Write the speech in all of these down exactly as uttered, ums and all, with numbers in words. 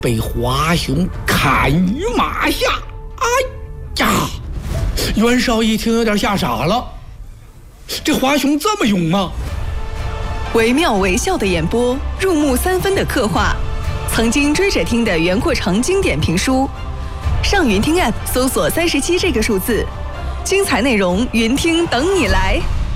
被华雄砍于马下。哎呀，袁绍一听有点吓傻了，这华雄这么勇吗？ 惟妙惟肖的演播，入木三分的刻画，曾经追着听的袁阔成经典评书。上云听 App 搜索三十七这个数字，精彩内容云听等你来。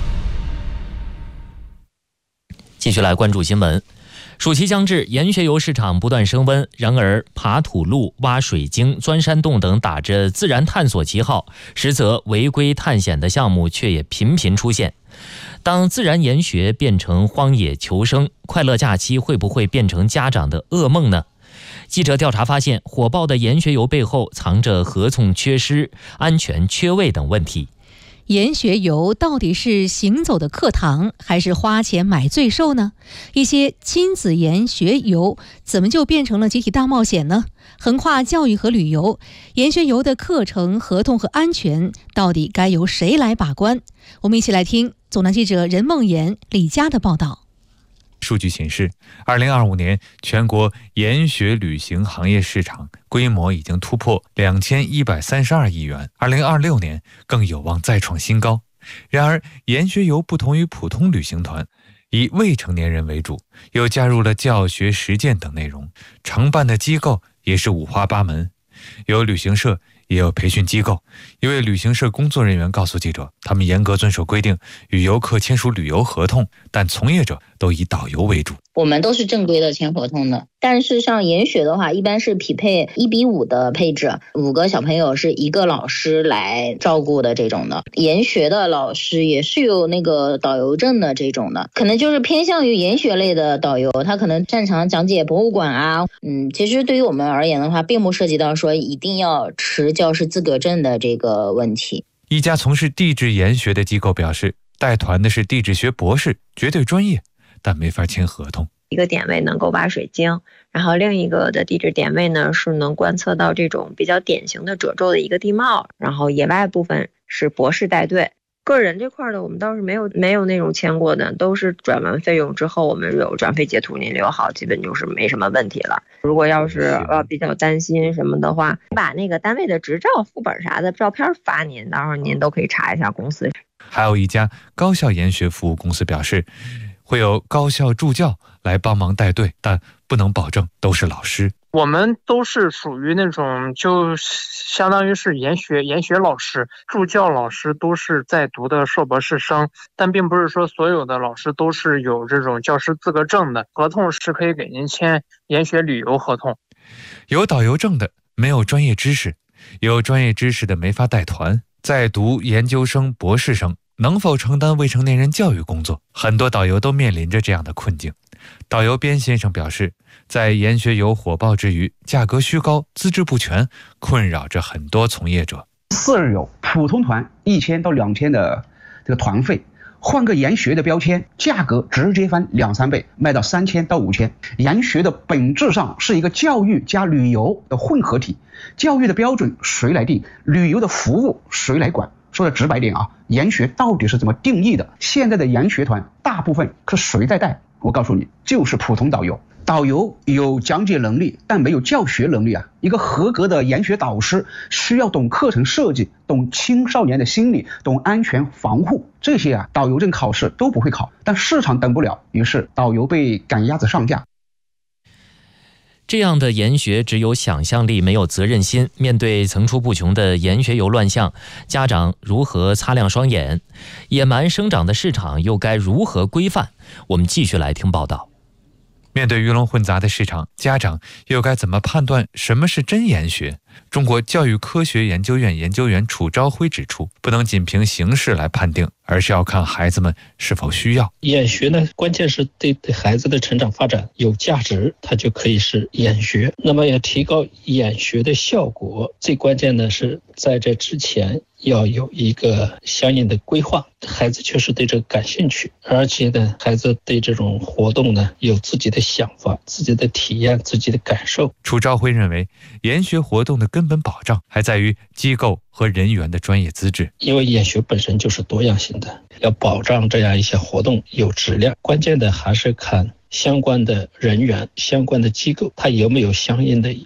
继续来关注新闻。暑期将至，盐学油市场不断升温，然而爬土路、挖水晶、钻山洞等打着自然探索旗号，实则违规探险的项目却也频频出现。当自然研学变成荒野求生，快乐假期会不会变成家长的噩梦呢？记者调查发现，火爆的盐学油背后藏着合同缺失、安全缺位等问题。 盐学油到底是行走的课堂，还是花钱买罪受呢？一些亲子盐学油怎么就变成了集体大冒险呢？横跨教育和旅游，盐学油的课程、合同和安全到底该由谁来把关？我们一起来听总台记者任梦妍、李佳的报道。 数据显示，二零二五年全国盐学旅行行业市场规模已经突破两千一百三十二亿元，二零二六年更有望再创新高。然而，盐学游不同于普通旅行团，以未成年人为主，又加入了教学、实践等内容，承办的机构也是五花八门，有旅行社，也有培训机构。一位旅行社工作人员告诉记者，他们严格遵守规定，与游客签署旅游合同，但从业者都以导游为主。 我们都是正规的签合同的，但是像研学的话，一般是匹配一比五的配置，五个小朋友是一个老师来照顾的这种的。研学的老师也是有那个导游证的这种的，可能就是偏向于研学类的导游，他可能擅长讲解博物馆啊。嗯，其实对于我们而言的话，并不涉及到说一定要持教师资格证的这个问题。 一家从事地质研学的机构表示，带团的是地质学博士，绝对专业，但没法签合同。 一个点位能够挖水晶，然后另一个的地质点位呢是能观测到这种比较典型的褶皱的一个地貌，然后野外部分是博士带队。个人这块的我们倒是没有没有那种签过的，都是转完费用之后我们有转费截图您留好，基本就是没什么问题了。如果要是呃比较担心什么的话，把那个单位的执照副本啥的照片发您，到时候您都可以查一下公司。 还有一家高校研学服务公司表示，会有高校助教来帮忙带队，但不能保证都是老师。 我们都是属于那种就相当于是研学研学老师，助教老师都是在读的硕博士生，但并不是说所有的老师都是有这种教师资格证的。合同是可以给您签研学旅游合同。 有导游证的没有专业知识，有专业知识的没法带团，在读研究生、博士生能否承担未成年人教育工作？很多导游都面临着这样的困境。导游边先生表示，在研学游火爆之余，价格虚高、资质不全，困扰着很多从业者。 四日游普通团一千到两千的这个团费，换个研学的标签，价格直接翻两三倍，卖到三千到五千。研学的本质上是一个教育加旅游的混合体，教育的标准谁来定？旅游的服务谁来管？说的直白点啊，研学到底是怎么定义的？现在的研学团大部分是谁在带？我告诉你，就是普通导游。导游有讲解能力，但没有教学能力啊。一个合格的研学导师需要懂课程设计，懂青少年的心理，懂安全防护，这些啊，导游证考试都不会考，但市场等不了，于是导游被赶鸭子上架。 这样的研学只有想象力，没有责任心。面对层出不穷的研学游乱象，家长如何擦亮双眼？野蛮生长的市场又该如何规范？我们继续来听报道。 面对鱼龙混杂的市场，家长又该怎么判断什么是真研学？中国教育科学研究院研究员楚朝晖指出，不能仅凭形式来判定，而是要看孩子们是否需要。 研学呢，关键是对对孩子的成长发展有价值，它就可以是研学。那么要提高研学的效果，最关键的是在这之前要有一个相应的规划，孩子确实对这个感兴趣，而且呢，孩子对这种活动呢有自己的想法、自己的体验、自己的感受。 楚朝晖认为，研学活动的根本保障还在于机构和人员的专业资质， 因为研学本身就是多样性的，要保障这样一些活动有质量，关键的还是看相关的人员、相关的机构，它有没有相应的